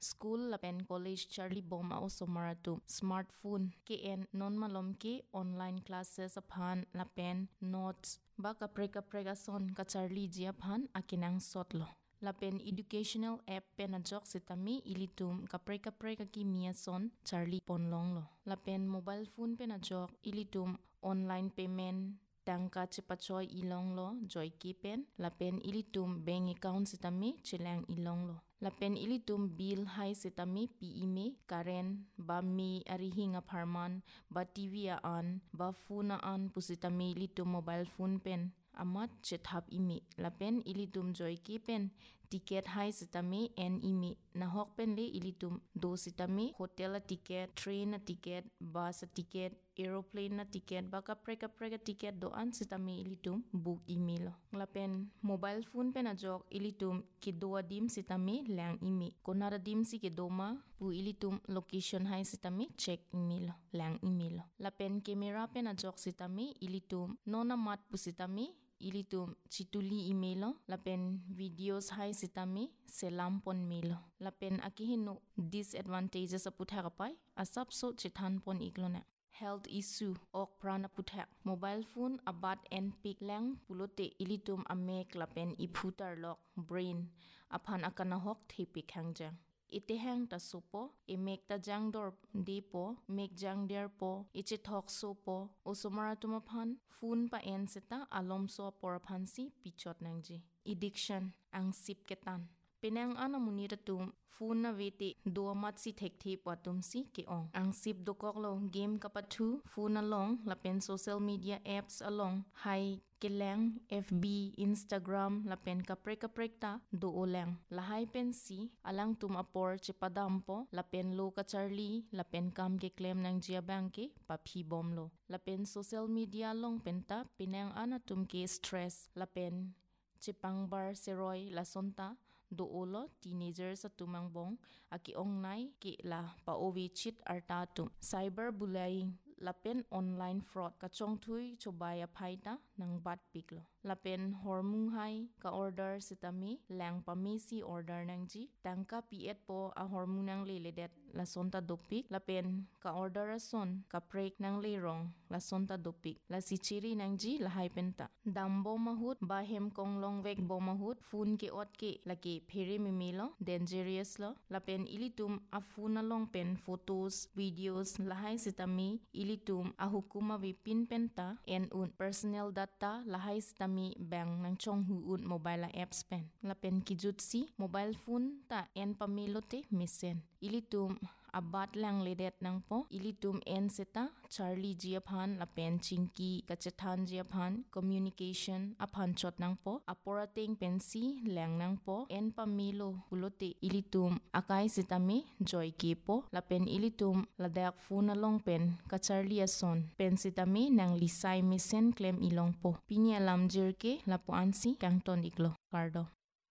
school lapen college charli bom a osomaratu smartphone ke en non malom ke online classes aphan lapen notes ba kapre son ka charli ji aphan akinang sotlo lapen educational app pen ajok sitami ilitum kapre ka kimia son charli ponlong lo lapen mobile phone pen ajok ilitum online payment tangka cepachoy ilong lo joy kipen lapen ilitum bank account sitami chilang ilong lo lapen ilitum bill hai sitami ime karen ba mi arihinga pharman ba tv an ba phone an pusitami ilitum mobile phone pen amat chethap imi lapen ilitum joy kipen ticket hai sitami en imi nahok pen le ilitum do sitami hotel ticket train ticket bus ticket aeroplane na ticket ba kapre ticket do an sitami ilitum book email lapen mobile phone pen ajok ilitum kido adim sitami lang imi konara dim si kedoma pu ilitum location hai sitami check email lang email lapen camera pen ajok sitami ilitum nona mat pu sitami ilitum chituli email lapen videos hai sitami selam pon mail lapen akihinu disadvantages aputha kapai asap so chithan pon iklona health issue ok prana puthak mobile phone abat en pick lang pulote ilitum amek lapen iphutar lok brain aphan akana hok thepik hangjang ite hang ta sopo emek ta jang dor depo mek jang der po ichi thok sopo osomara tuma phan phone pa en seta alom so por phan si pichot nangji addiction ang sip ketan penang ana munira tum phone na vete do mat si thek the patum si ke ong ang sip do koklo game kapathu phone along lapen social media apps along hai kelang fb instagram lapen kapre ta do olang lahai pen si alang tum apor chepadam po lapen lo ka charli lapen kam ke claim nang jia bank ke paphi bom lo lapen social media long penta penang ana tum ke stress lapen chipang bar seroy la sonta do olo teenagers sa tumang bong aki ong nai ki la pa ovi chit arta tum cyber bullying lapen online fraud ka chong thui chobaya phaita nang bat piklo lapen hormung hai ka order sitami lang pamisi order nang ji tangka piet po a hormung nang le ledet la sonta dopik lapen ka order son ka break nang le rong la sonta dopik la sichiri nang ji la hai penta dambo mahut ba hem konglong vek bo mahut phone ke ot ke laki pheri mimilo dangerous lo lapen ilitum a phone along pen photos videos la hai sitami ilitum a hukuma vipin penta en un personal data la hai sitami bank nang chong hu un mobile apps pen lapen kijut si mobile phone ta en pamilote misen ilitum abat lang ledet nang po ilitum en seta charlie jiaphan lapen chinki kachathan jiaphan communication aphan chot nang po aporating pensi lang nang po en pamilo pulote ilitum akai sitami joy ke po lapen ilitum ladak phone along pen ka charlie ason pen sitami nang lisai misen claim ilong po pinya lamjir ke lapo ansi kangton iklo kardo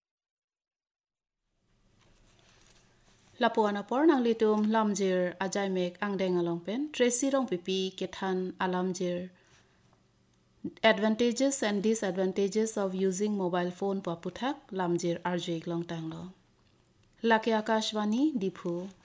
Lapuana por nang litum lamjir ajai mek angdeng along pen Tracy rong pipi kethan alamjir advantages and disadvantages of using mobile phone pa puthak lamjir arjik long tang lo Lake Akashvani Diphu